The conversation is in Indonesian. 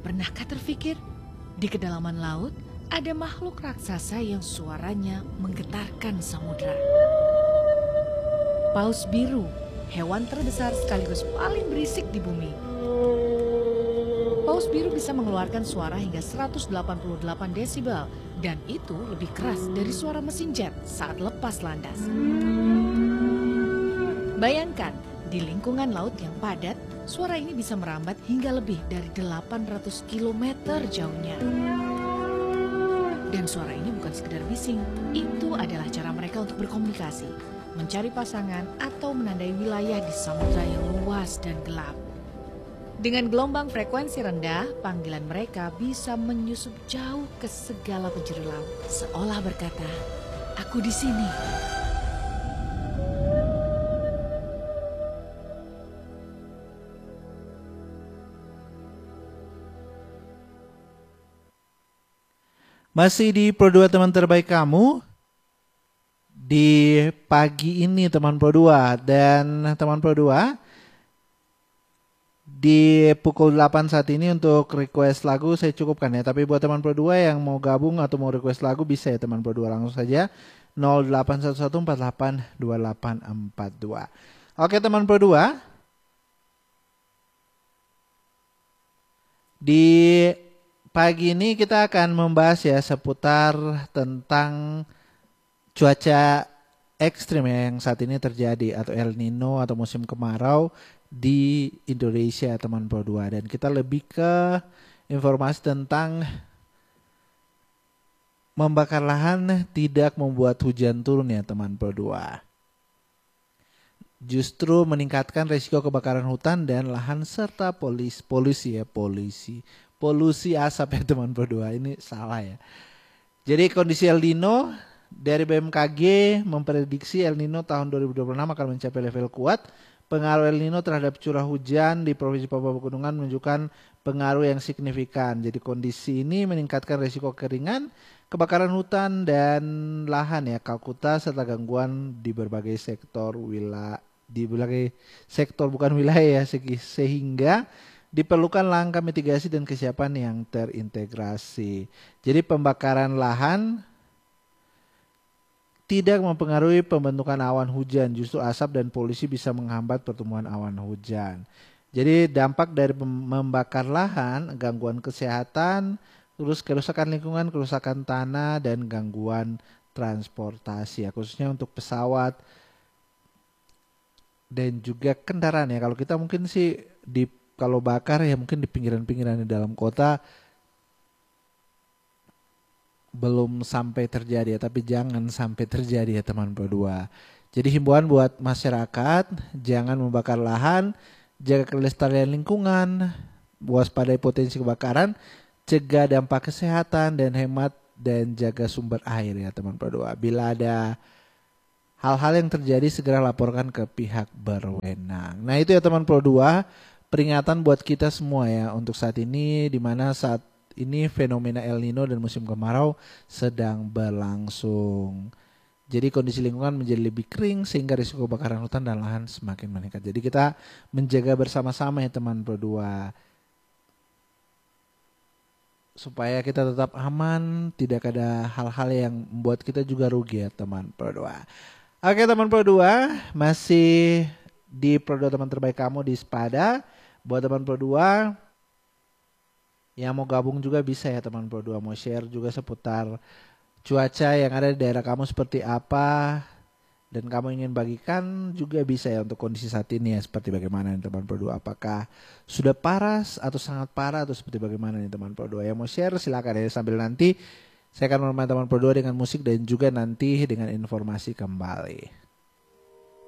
Pernahkah terfikir, di kedalaman laut ada makhluk raksasa yang suaranya menggetarkan samudra? Paus biru, hewan terbesar sekaligus paling berisik di bumi. Paus biru bisa mengeluarkan suara hingga 188 desibel dan itu lebih keras dari suara mesin jet saat lepas landas. Bayangkan, di lingkungan laut yang padat, suara ini bisa merambat hingga lebih dari 800 km jauhnya. Dan suara ini bukan sekedar bising, itu adalah cara mereka untuk berkomunikasi, mencari pasangan atau menandai wilayah di samudra yang luas dan gelap. Dengan gelombang frekuensi rendah, panggilan mereka bisa menyusup jauh ke segala penjuru laut, seolah berkata, "Aku di sini." Masih di Pro 2 teman terbaik kamu di pagi ini teman Pro 2, dan teman Pro 2 di pukul 8 saat ini untuk request lagu saya cukupkan ya. Tapi buat teman Pro 2 yang mau gabung atau mau request lagu bisa ya teman Pro 2, langsung saja 0811482842. Oke teman Pro 2, di pagi ini kita akan membahas ya seputar tentang cuaca ekstrim yang saat ini terjadi atau El Nino atau musim kemarau di Indonesia teman Pro 2, dan kita lebih ke informasi tentang membakar lahan tidak membuat hujan turun ya teman Pro 2. Justru meningkatkan risiko kebakaran hutan dan lahan serta polusi asap ya teman Pro 2. Ini salah ya. Jadi kondisi El Nino dari BMKG memprediksi El Nino tahun 2026 akan mencapai level kuat. Pengaruh El Nino terhadap curah hujan di Provinsi Papua Pegunungan menunjukkan pengaruh yang signifikan. Jadi kondisi ini meningkatkan risiko kekeringan, kebakaran hutan dan lahan ya Kalkuta, serta gangguan di berbagai sektor bukan wilayah ya, sehingga diperlukan langkah mitigasi dan kesiapan yang terintegrasi. Jadi pembakaran lahan tidak mempengaruhi pembentukan awan hujan, justru asap dan polusi bisa menghambat pertumbuhan awan hujan. Jadi dampak dari membakar lahan, gangguan kesehatan, terus kerusakan lingkungan, kerusakan tanah, dan gangguan transportasi ya, khususnya untuk pesawat dan juga kendaraan ya. Kalau kita mungkin sih kalau bakar ya mungkin di pinggiran-pinggiran di dalam kota belum sampai terjadi ya, tapi jangan sampai terjadi ya teman Pro 2. Jadi himbauan buat masyarakat, jangan membakar lahan, jaga kelestarian lingkungan, waspadai potensi kebakaran, cegah dampak kesehatan dan hemat dan jaga sumber air ya teman Pro 2. Bila ada hal-hal yang terjadi segera laporkan ke pihak berwenang. Nah itu ya teman Pro 2, peringatan buat kita semua ya untuk saat ini, di mana saat ini fenomena El Nino dan musim kemarau sedang berlangsung. Jadi kondisi lingkungan menjadi lebih kering sehingga risiko kebakaran hutan dan lahan semakin meningkat. Jadi kita menjaga bersama-sama ya teman Pro 2. Supaya kita tetap aman, tidak ada hal-hal yang membuat kita juga rugi ya teman Pro 2. Oke teman Pro 2, masih di Pro 2 teman terbaik kamu di Spada. Buat teman Pro 2 yang mau gabung juga bisa ya teman Pro 2, mau share juga seputar cuaca yang ada di daerah kamu seperti apa, dan kamu ingin bagikan juga bisa ya untuk kondisi saat ini ya seperti bagaimana nih teman Pro 2, apakah sudah parah atau sangat parah atau seperti bagaimana nih teman Pro 2. Yang mau share silakan ya, sambil nanti saya akan menemani teman Pro 2 dengan musik dan juga nanti dengan informasi kembali.